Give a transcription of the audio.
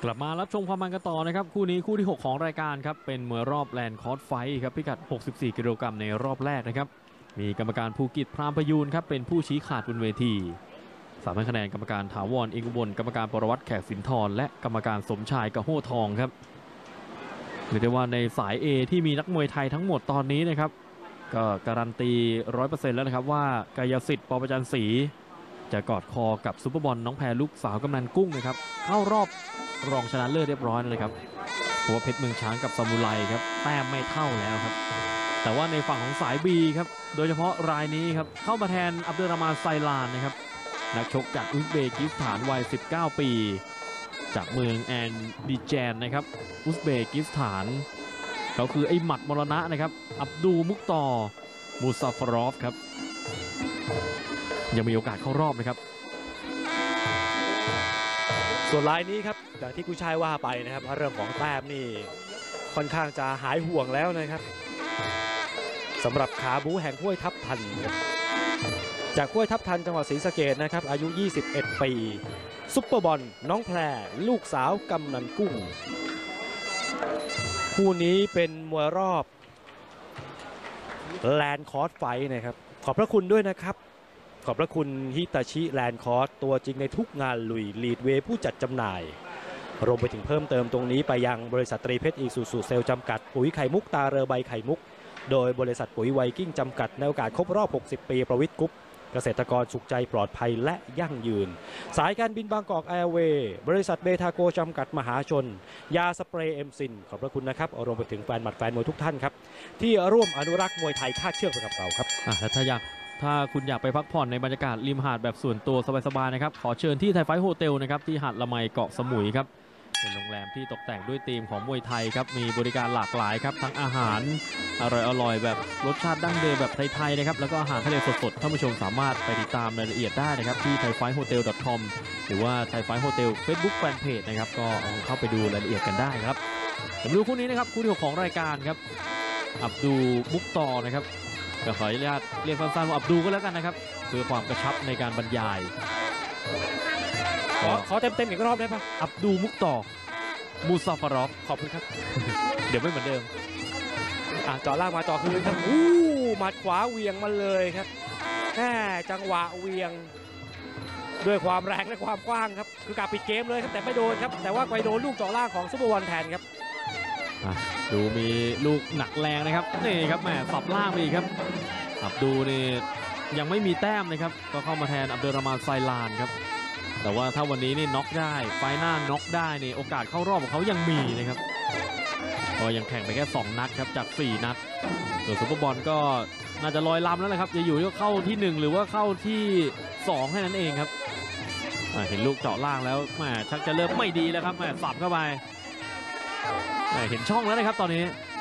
กลับมารับชมความมันกันต่อนะครับคู่นี้คู่ที่ 6 ของรายการครับเป็นมวยรอบแลนด์คอร์สไฟท์ครับพิกัด 64 กิโลกรัมในรอบแรกนะครับมีกรรมการภูกิจพรามประยูนครับเป็นผู้ชี้ขาดบนเวทีสามให้คะแนนกรรมการถาวรเอกอุบลกรรมการปรวัตรแขกสินทรและกรรมการสมชายกระโหทองครับเรียกได้ว่าในสาย A ที่มีนักมวยไทยทั้งหมดตอนนี้นะครับก็การันตี 100% แล้วนะครับว่ากายสิทธิ์ปประจันศรีจะกอดคอกับซุปเปอร์บอลน้องแพรลูกสาวกำนันกุ้งนะครับเข้ารอบรองชนะเลิศเรียบร้อยเลยครับหัวเพชรเมืองช้างกับซามูไรครับแต้มไม่เท่าแล้วครับแต่ว่าในฝั่งของสาย B ครับโดยเฉพาะรายนี้ครับเข้ามาแทนอับดุลรามานไซลานนะครับนักชกจากอุซเบกิสถานวัย 19 ปีจากเมืองแอนดิแจนนะครับอุซเบกิสถานเขาคือไอ้หมัดมรณะนะครับอับดูมุกตอมูซาฟารอฟครับยังมีโอกาสเข้ารอบนะครับส่วนรายนี้ครับอย่างที่กุชายว่าไปนะครับเรื่องของแต้มนี่ค่อนข้างจะหายห่วงแล้วนะครับสำหรับขาบูแห่งห้วยทับทันจากห้วยทับทันจังหวัดศรีสะเกษนะครับอายุ 21 ปีซุปเปอร์บอลน้องแพรลูกสาวกำนันกุ้งคู่นี้เป็นมวยรอบแลนด์คอร์สไฟท์นะครับขอบพระคุณด้วยนะครับขอบพระคุณฮิตาชิแลนด์คอร์สตัวจริงในทุกงานลุยลีดเวย์ผู้จัดจำหน่ายรวมไปถึงเพิ่มเติมตรงนี้ไปยังบริษัทตรีเพชรอีซูซูเซลจำกัดปุ๋ยไข่มุกตาเรือใบไข่มุกโดยบริษัทปุ๋ยไวกิ้งจำกัดในโอกาสครบรอบ 60 ปีประวิทย์กุ๊ปเกษตรกรสุขใจปลอดภัยและยั่งยืนสายการบินบางกอกแอร์เวย์บริษัทเบทาโกจำกัดมหาชนยาสเปรย์เอ็มซินขอบพระคุณนะครับรวมไปถึงแฟนหมัดแฟนมวยทุกท่านครับที่ร่วมอนุรักษ์มวยไทยคาดเชือกไปกับเราครับและถ้าคุณอยากไปพักผ่อนในบรรยากาศริมหาดแบบส่วนตัวสบายๆนะครับขอเชิญที่ไทยไฟท์โฮเทลนะครับที่หาดละไมเกาะสมุยครับเป็นโรงแรมที่ตกแต่งด้วยธีมของมวยไทยครับมีบริการหลากหลายครับทั้งอาหารอร่อยๆแบบรสชาติดั้งเดิมแบบไทยๆนะครับแล้วก็อาหารทะเลสดๆท่านผู้ชมสามารถไปติดตามรายละเอียดได้นะครับที่ thaifighthhotel.com หรือว่า Thai Fight Hotel Facebook Fanpage นะครับก็เข้าไปดูรายละเอียดกันได้ครับผมดูคู่นี้นะครับคู่ที่ 6 ของรายการครับอับดูมุกตอนะครับก็ขออนุญาตเรียกสั้นๆว่าอับดูก็แล้วกันนะครับเพื่อความกระชับในการบรรยายขอเต็มอีกรอบได้ปะอับดูมุกตอมูซาฟารอฟขอบคุณครับเดี๋ยวไม่เหมือนเดิมเจาะล่างมาต่อคืนครับหมัดขวาเวียงมาเลยครับแค่จังหวะเวียงด้วยความแรงและความกว้างครับคือกลับปิดเกมเลยครับแต่ไม่โดนครับแต่ว่าไปโดนลูกเจาะล่างของซุปเปอร์วันแทนครับดูมีลูกหนักแรงนะครับนี่ครับแหมสับล่างไปอีกครับอับดูนี่ยังไม่มีแต้มนะครับก็เข้ามาแทนอับดุลรามานไซลานครับแต่ว่าถ้าวันนี้นี่น็อกได้ไฟหน้าน็อกได้นี่โอกาสเข้ารอบของเขายังมีนะครับก็ยังแข่งไปแค่2นัดครับจาก4นัดส่วนซุปเปอร์บอลก็น่าจะลอยลำแล้วแหละครับจะอยู่ที่เข้าที่1หรือว่าเข้าที่2แค่นั้นเองครับเห็นลูกเจาะล่างแล้วแหมชักจะเริ่มไม่ดีแล้วครับแหมสับเข้าไปเห็นช่องแล้วนะครับตอนนี้